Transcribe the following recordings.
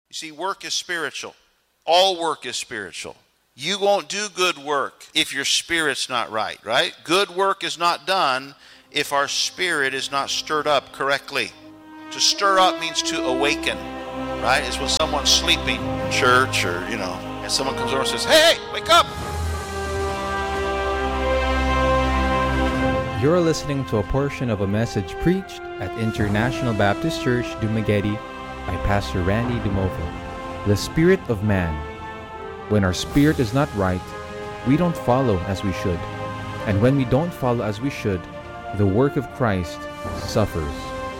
You see, work is spiritual. All work is spiritual. You won't do good work if your spirit's not right? Good work is not done if our spirit is not stirred up correctly. To stir up means to awaken, right? It's when someone's sleeping in church or, and someone comes over and says, hey, wake up! You're listening to a portion of a message preached at International Baptist Church, Dumaguete by Pastor Randy Dumovo. The Spirit of Man. When our spirit is not right, we don't follow as we should. And when we don't follow as we should, the work of Christ suffers.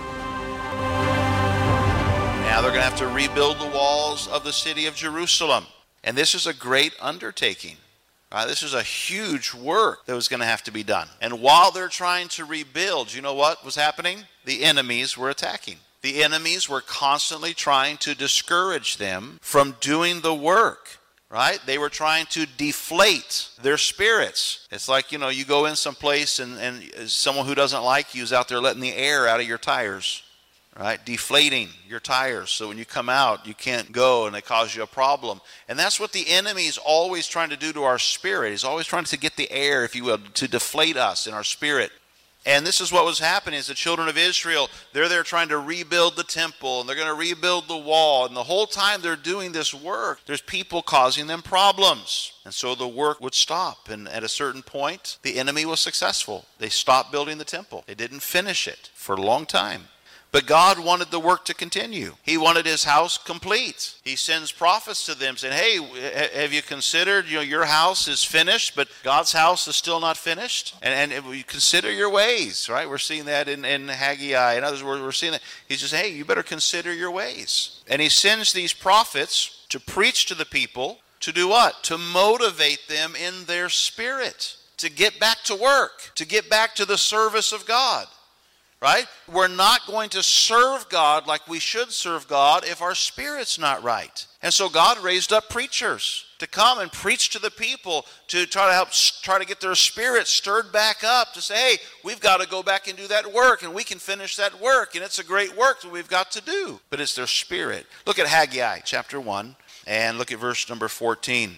Now they're going to have to rebuild the walls of the city of Jerusalem. And this is a great undertaking. This is a huge work that was going to have to be done. And while they're trying to rebuild, you know what was happening? The enemies were attacking. The enemies were constantly trying to discourage them from doing the work. Right? They were trying to deflate their spirits. It's like, you go in someplace and someone who doesn't like you is out there letting the air out of your tires. Right? Deflating your tires. So when you come out, you can't go and they cause you a problem. And that's what the enemy is always trying to do to our spirit. He's always trying to get the air, if you will, to deflate us in our spirit. And this is what was happening is the children of Israel, they're there trying to rebuild the temple, and they're going to rebuild the wall. And the whole time they're doing this work, there's people causing them problems. And so the work would stop. And at a certain point, the enemy was successful. They stopped building the temple. They didn't finish it for a long time. But God wanted the work to continue. He wanted his house complete. He sends prophets to them saying, hey, have you considered, your house is finished, but God's house is still not finished? And you consider your ways, right? We're seeing that in Haggai. In other words, we're seeing that. He says, hey, you better consider your ways. And he sends these prophets to preach to the people, to do what? To motivate them in their spirit, to get back to work, to get back to the service of God. Right? We're not going to serve God like we should serve God if our spirit's not right. And so God raised up preachers to come and preach to the people to try to get their spirit stirred back up to say, hey, we've got to go back and do that work and we can finish that work and it's a great work that we've got to do. But it's their spirit. Look at Haggai chapter 1 and look at verse number 14.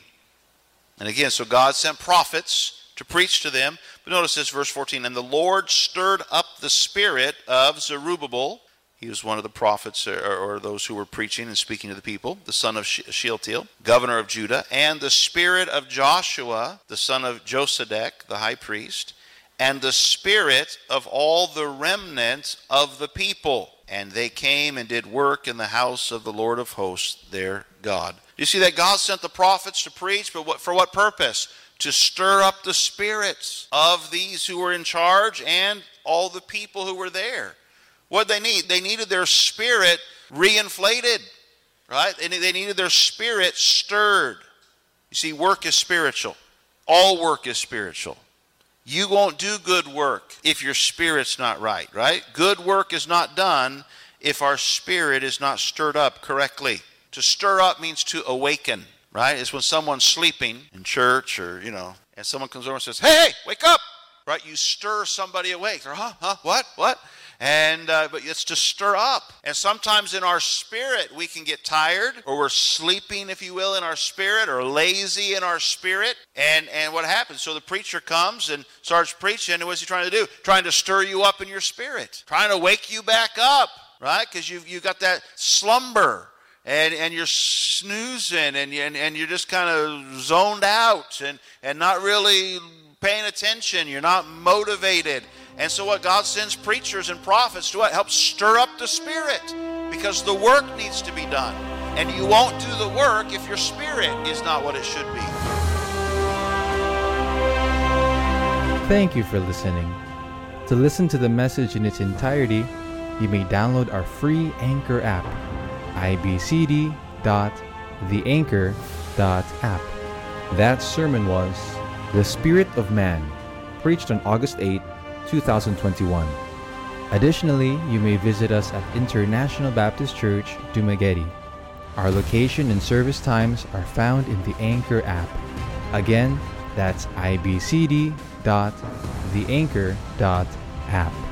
And again, so God sent prophets to preach to them. But notice this, verse 14, and the Lord stirred up the spirit of Zerubbabel. He was one of the prophets or those who were preaching and speaking to the people, the son of Shealtiel, governor of Judah, and the spirit of Joshua, the son of Josedek, the high priest, and the spirit of all the remnant of the people. And they came and did work in the house of the Lord of hosts, their God. You see that God sent the prophets to preach, but for what purpose? To stir up the spirits of these who were in charge and all the people who were there. What did they need? They needed their spirit reinflated, right? They needed their spirit stirred. You see, work is spiritual. All work is spiritual. You won't do good work if your spirit's not right? Good work is not done if our spirit is not stirred up correctly. To stir up means to awaken. Right? It's when someone's sleeping in church or, and someone comes over and says, hey, wake up! Right? You stir somebody awake. They're, what? And, but it's to stir up. And sometimes in our spirit, we can get tired or we're sleeping, if you will, in our spirit or lazy in our spirit. And what happens? So the preacher comes and starts preaching. And what's he trying to do? Trying to stir you up in your spirit. Trying to wake you back up. Right? Because you've got that slumber. And you're snoozing and you're just kind of zoned out and not really paying attention. You're not motivated. And so what God sends preachers and prophets to what? Help stir up the spirit because the work needs to be done. And you won't do the work if your spirit is not what it should be. Thank you for listening. To listen to the message in its entirety, you may download our free Anchor app. ibcd.theanchor.app. That sermon was The Spirit of Man, preached on August 8, 2021. Additionally, you may visit us at International Baptist Church, Dumaguete. Our location and service times are found in the Anchor app. Again, that's ibcd.theanchor.app.